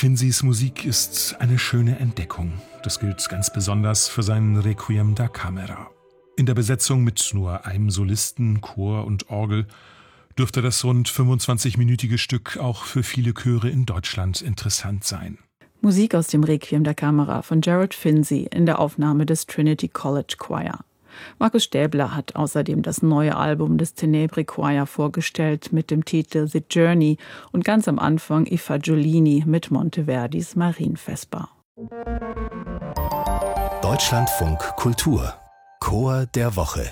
Finzis Musik ist eine schöne Entdeckung. Das gilt ganz besonders für seinen Requiem da Camera. In der Besetzung mit nur einem Solisten, Chor und Orgel dürfte das rund 25-minütige Stück auch für viele Chöre in Deutschland interessant sein. Musik aus dem Requiem da Camera von Gerald Finzi in der Aufnahme des Trinity College Choir. Markus Stäbler hat außerdem das neue Album des Tenebrae Choir vorgestellt mit dem Titel The Journey und ganz am Anfang I Fagiolini mit Monteverdis Marienvesper. Deutschlandfunk Kultur Chor der Woche.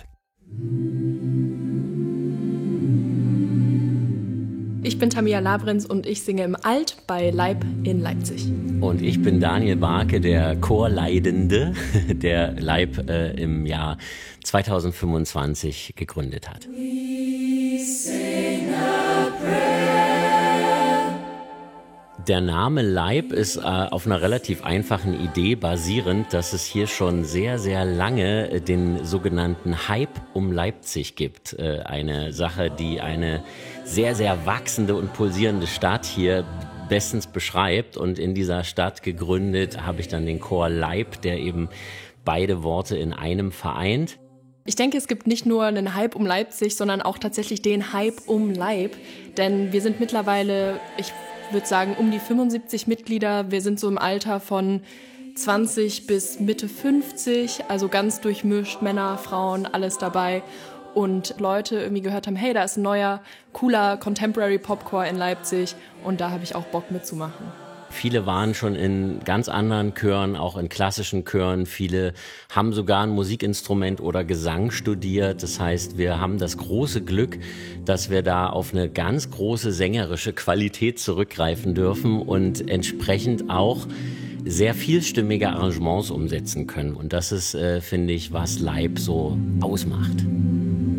Ich bin Tamia Labrenz und ich singe im Alt bei Leib in Leipzig. Und ich bin Daniel Barke, der Chorleidende, der Leib im Jahr 2025 gegründet hat. Der Name Leib ist auf einer relativ einfachen Idee basierend, dass es hier schon sehr, sehr lange den sogenannten Hype um Leipzig gibt. Eine Sache, die eine sehr, sehr wachsende und pulsierende Stadt hier bestens beschreibt. Und in dieser Stadt gegründet habe ich dann den Chor Leib, der eben beide Worte in einem vereint. Ich denke, es gibt nicht nur einen Hype um Leipzig, sondern auch tatsächlich den Hype um Leib. Denn wir sind mittlerweile, ich würde sagen, um die 75 Mitglieder. Wir sind so im Alter von 20 bis Mitte 50, also ganz durchmischt, Männer, Frauen, alles dabei. Und Leute irgendwie gehört haben, hey, da ist ein neuer, cooler Contemporary Popcore in Leipzig und da habe ich auch Bock mitzumachen. Viele waren schon in ganz anderen Chören, auch in klassischen Chören. Viele haben sogar ein Musikinstrument oder Gesang studiert. Das heißt, wir haben das große Glück, dass wir da auf eine ganz große sängerische Qualität zurückgreifen dürfen und entsprechend auch sehr vielstimmige Arrangements umsetzen können. Und das ist, finde ich, was Leib so ausmacht.